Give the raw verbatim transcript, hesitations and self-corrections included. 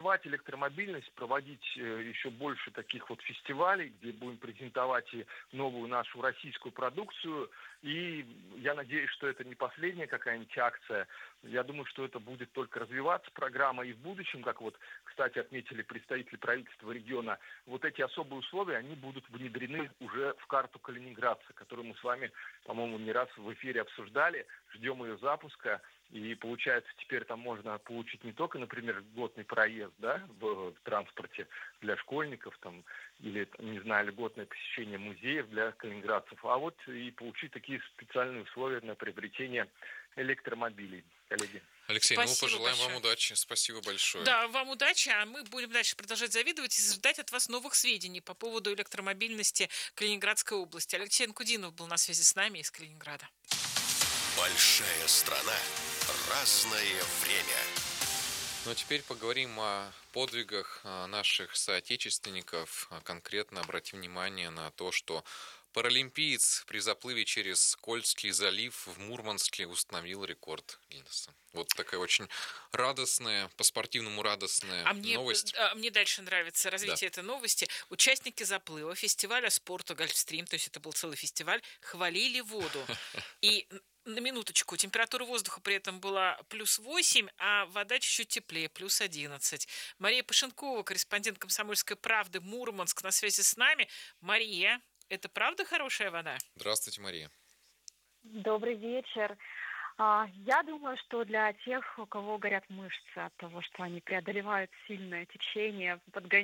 развивать электромобильность, проводить еще больше таких вот фестивалей, где будем презентовать и новую нашу российскую продукцию. И я надеюсь, что это не последняя какая-нибудь акция. Я думаю, что это будет только развиваться программа и в будущем, как вот, кстати, отметили представители правительства региона, вот эти особые условия, они будут внедрены уже в карту калининградца, которую мы с вами, по-моему, не раз в эфире обсуждали. Ждем ее запуска. И получается, теперь там можно получить не только, например, льготный проезд, да, в, в транспорте для школьников, там, или, не знаю, льготное посещение музеев для калининградцев, а вот и получить такие специальные условия на приобретение электромобилей, коллеги. Алексей, Спасибо ну пожелаем большое. вам удачи. Спасибо большое. Да, вам удачи, а мы будем дальше продолжать завидовать и ждать от вас новых сведений по поводу электромобильности Калининградской области. Алексей Анкудинов был на связи с нами из Калининграда. Большая страна. Разное время. Ну а теперь поговорим о подвигах наших соотечественников. Конкретно обратим внимание на то, что паралимпиец при заплыве через Кольский залив в Мурманске установил рекорд Гиннесса. Вот такая очень радостная, по-спортивному радостная а мне, новость. А мне дальше нравится развитие да. этой новости. Участники заплыва фестиваля спорта «Гольфстрим», то есть это был целый фестиваль, хвалили воду. И на минуточку, температура воздуха при этом была плюс восемь, а вода чуть-чуть теплее, плюс одиннадцать. Мария Пашенкова, корреспондент «Комсомольской правды», Мурманск, на связи с нами. Мария, это правда хорошая вода? Здравствуйте, Мария. Добрый вечер. Я думаю, что для тех, у кого горят мышцы от того, что они преодолевают сильное течение, подгоняют